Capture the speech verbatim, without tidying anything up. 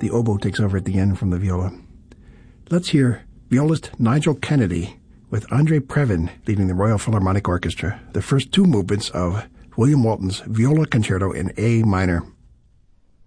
The oboe takes over at the end from the viola. Let's hear violist Nigel Kennedy with Andre Previn leading the Royal Philharmonic Orchestra, the first two movements of William Walton's Viola Concerto in A minor.